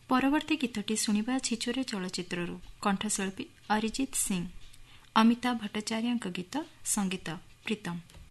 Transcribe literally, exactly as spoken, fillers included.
ପରବର୍ତ୍ତୀ ଗୀତଟି ଶୁଣିବା ଛିଚୋରେ ଚଳଚ୍ଚିତ୍ରରୁ କଣ୍ଠଶିଳ୍ପୀ ଅରିଜିତ ସିଂ, ଅମିତାଭ ଭଟ୍ଟାଚାର୍ଯ୍ୟଙ୍କ ଗୀତ, ସଙ୍ଗୀତ ପ୍ରୀତମ।